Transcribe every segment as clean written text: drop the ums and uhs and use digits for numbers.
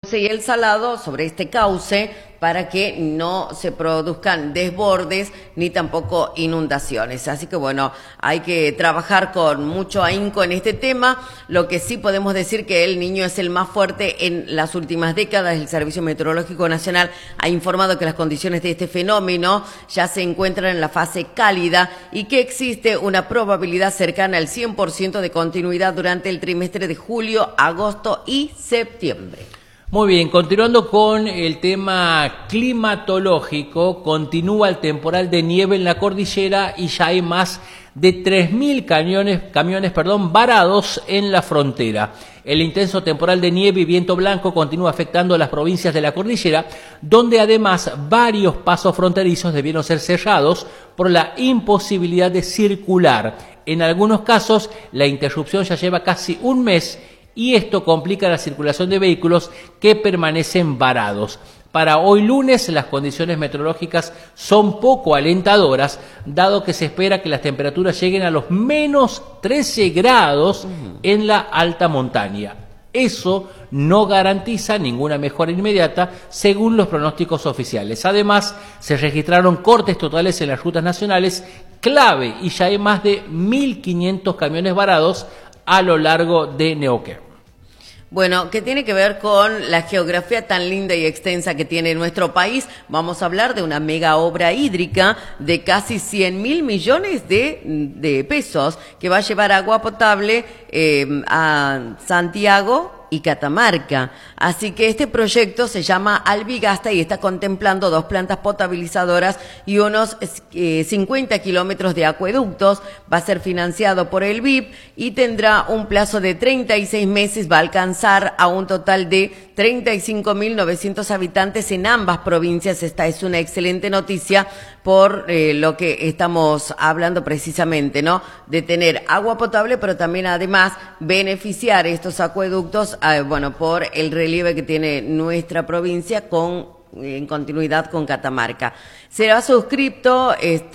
dulce y el salado sobre este cauce para que no se produzcan desbordes ni tampoco inundaciones. Así que bueno, hay que trabajar con mucho ahínco en este tema. Lo que sí podemos decir que el Niño es el más fuerte en las últimas décadas. El Servicio Meteorológico Nacional ha informado que las condiciones de este fenómeno ya se encuentran en la fase cálida y que existe una probabilidad cercana al 100% de continuidad durante el trimestre de julio, agosto y septiembre. Muy bien, continuando con el tema climatológico, continúa el temporal de nieve en la cordillera y ya hay más de 3.000 camiones varados en la frontera. El intenso temporal de nieve y viento blanco continúa afectando a las provincias de la cordillera, donde además varios pasos fronterizos debieron ser cerrados por la imposibilidad de circular. En algunos casos, la interrupción ya lleva casi un mes y esto complica la circulación de vehículos que permanecen varados. Para hoy lunes las condiciones meteorológicas son poco alentadoras, dado que se espera que las temperaturas lleguen a los menos 13 grados en la alta montaña. Eso no garantiza ninguna mejora inmediata según los pronósticos oficiales. Además, se registraron cortes totales en las rutas nacionales clave y ya hay más de 1.500 camiones varados a lo largo de Neuquén. Bueno, ¿qué tiene que ver con la geografía tan linda y extensa que tiene nuestro país? Vamos a hablar de una mega obra hídrica de casi 100.000 millones de pesos que va a llevar agua potable a Santiago y Catamarca. Así que este proyecto se llama Albigasta y está contemplando 2 plantas potabilizadoras y unos 50 kilómetros de acueductos. Va a ser financiado por el BIP y tendrá un plazo de 36 meses. Va a alcanzar a un total de 35.900 habitantes en ambas provincias. Esta es una excelente noticia por lo que estamos hablando precisamente, ¿no? De tener agua potable, pero también además beneficiar estos acueductos, bueno, por el relieve que tiene nuestra provincia en continuidad con Catamarca. Será suscripto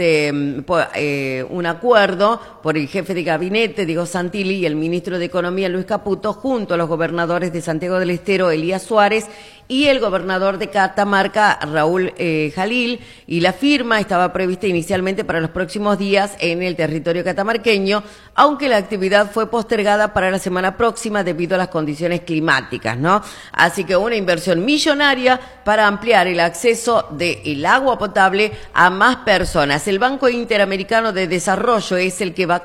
un acuerdo por el jefe de gabinete, Diego Santilli, y el ministro de Economía, Luis Caputo, junto a los gobernadores de Santiago del Estero, Elías Suárez, y el gobernador de Catamarca, Raúl Jalil, y la firma estaba prevista inicialmente para los próximos días en el territorio catamarqueño, aunque la actividad fue postergada para la semana próxima debido a las condiciones climáticas, ¿no? Así que una inversión millonaria para ampliar el acceso del agua potable a más personas. El Banco Interamericano de Desarrollo es el que va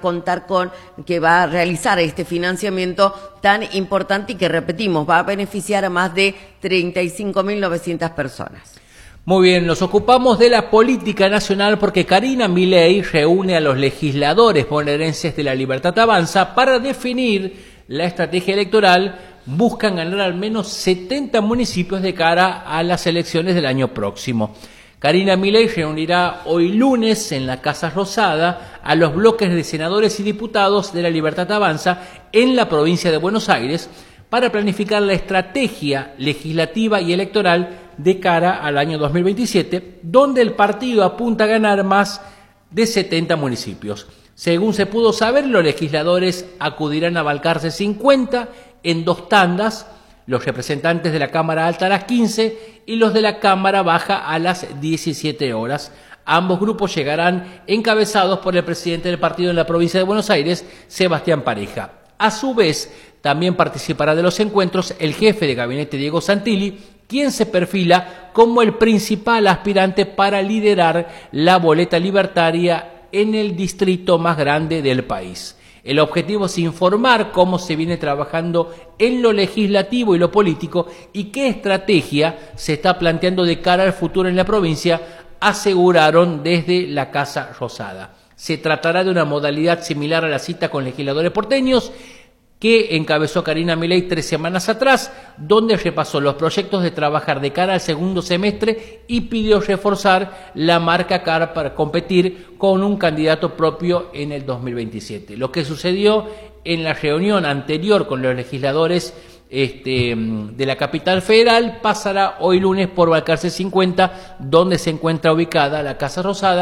a realizar este financiamiento tan importante y que, repetimos, va a beneficiar a más de 35.900 personas. Muy bien, nos ocupamos de la política nacional porque Karina Milei reúne a los legisladores bonaerenses de La Libertad Avanza para definir la estrategia electoral. Buscan ganar al menos 70 municipios de cara a las elecciones del año próximo. Karina Milei reunirá hoy lunes en la Casa Rosada a los bloques de senadores y diputados de La Libertad Avanza en la provincia de Buenos Aires para planificar la estrategia legislativa y electoral de cara al año 2027, donde el partido apunta a ganar más de 70 municipios. Según se pudo saber, los legisladores acudirán a Balcarce 50 en 2 tandas, los representantes de la Cámara Alta a las 15 y los de la Cámara Baja a las 17 horas. Ambos grupos llegarán encabezados por el presidente del partido en la provincia de Buenos Aires, Sebastián Pareja. A su vez, también participará de los encuentros el jefe de gabinete Diego Santilli, quien se perfila como el principal aspirante para liderar la boleta libertaria en el distrito más grande del país. El objetivo es informar cómo se viene trabajando en lo legislativo y lo político y qué estrategia se está planteando de cara al futuro en la provincia, aseguraron desde la Casa Rosada. Se tratará de una modalidad similar a la cita con legisladores porteños que encabezó Karina Milei 3 semanas atrás, donde repasó los proyectos de trabajar de cara al segundo semestre y pidió reforzar la marca cara para competir con un candidato propio en el 2027. Lo que sucedió en la reunión anterior con los legisladores de la capital federal pasará hoy lunes por Balcarce 50, donde se encuentra ubicada la Casa Rosada,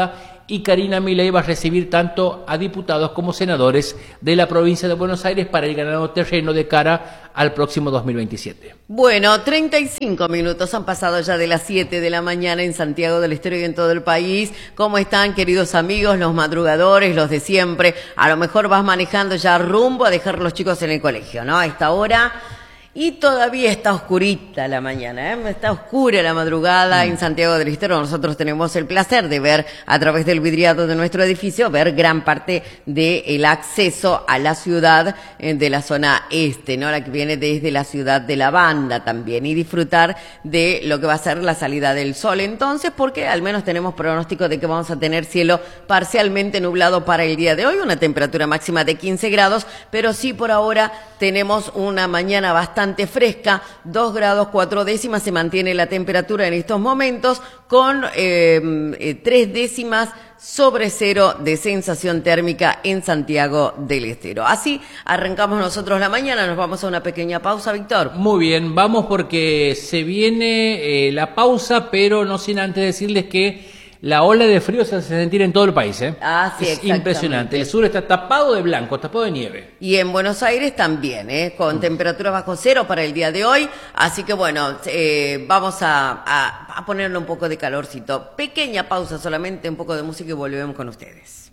y Karina Milei va a recibir tanto a diputados como senadores de la provincia de Buenos Aires para ir ganando terreno de cara al próximo 2027. Bueno, 35 minutos han pasado ya de las 7 de la mañana en Santiago del Estero y en todo el país. ¿Cómo están, queridos amigos, los madrugadores, los de siempre? A lo mejor vas manejando ya rumbo a dejar a los chicos en el colegio, ¿no? A esta hora. Y todavía está oscurita la mañana, ¿eh? Está oscura la madrugada en Santiago del Estero. Nosotros tenemos el placer de ver a través del vidriado de nuestro edificio, ver gran parte del acceso a la ciudad de la zona este, ¿no? La que viene desde la ciudad de La Banda también, y disfrutar de lo que va a ser la salida del sol entonces, porque al menos tenemos pronóstico de que vamos a tener cielo parcialmente nublado para el día de hoy, una temperatura máxima de 15 grados, pero sí por ahora tenemos una mañana bastante fresca, 2 grados 4 décimas se mantiene la temperatura en estos momentos, con 3 décimas sobre cero de sensación térmica en Santiago del Estero. Así arrancamos nosotros la mañana, nos vamos a una pequeña pausa, Víctor. Muy bien, vamos porque se viene la pausa, pero no sin antes decirles que la ola de frío se hace sentir en todo el país, ¿eh? Ah, sí, es impresionante. El sur está tapado de blanco, tapado de nieve. Y en Buenos Aires también, con temperaturas bajo cero para el día de hoy. Así que bueno, vamos a ponerle un poco de calorcito. Pequeña pausa solamente, un poco de música y volvemos con ustedes.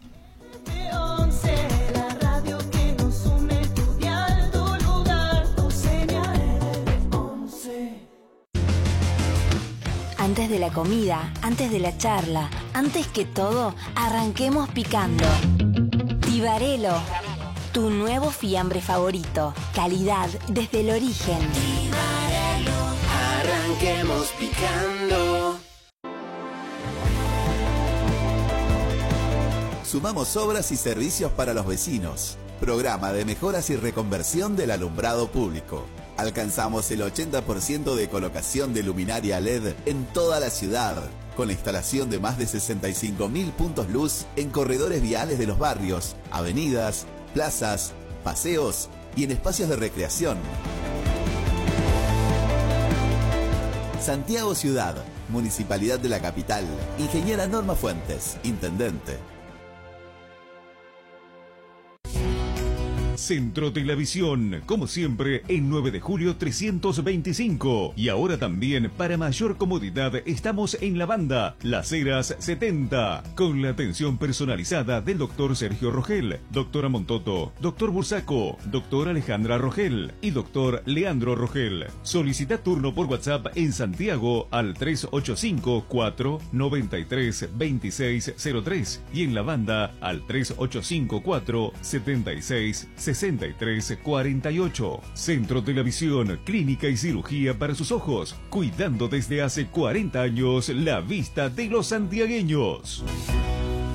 Antes de la comida, antes de la charla, antes que todo, arranquemos picando. Tibarelo, tu nuevo fiambre favorito. Calidad desde el origen. Tibarelo, arranquemos picando. Sumamos obras y servicios para los vecinos. Programa de mejoras y reconversión del alumbrado público. Alcanzamos el 80% de colocación de luminaria LED en toda la ciudad, con la instalación de más de 65.000 puntos luz en corredores viales de los barrios, avenidas, plazas, paseos y en espacios de recreación. Santiago Ciudad, Municipalidad de la Capital. Ingeniera Norma Fuentes, Intendente. Centro Televisión, como siempre, en 9 de julio 325. Y ahora también, para mayor comodidad, estamos en La Banda, Las Heras 70, con la atención personalizada del doctor Sergio Rogel, doctora Montoto, doctor Bursaco, doctora Alejandra Rogel y doctor Leandro Rogel. Solicita turno por WhatsApp en Santiago al 385-493-2603 y en La Banda al 385-476-6348. Centro Televisión, clínica y cirugía para sus ojos, cuidando desde hace 40 años la vista de los santiagueños.